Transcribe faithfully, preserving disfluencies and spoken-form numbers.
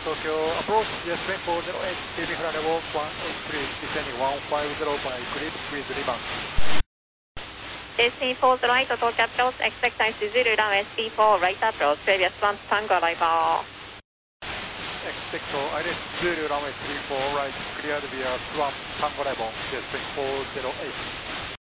Tokyo approach, yes, train four zero eight, keeping flight level one eight three, descending one five zero by grid with rebound. Disney four zero eight, Tokyo approach, expect I C zero, runway S P four, right approach, previous one, Tango arrival. Expect I S zero, runway three four, right, cleared via Swan, Tango arrival, yes, train four zero eight.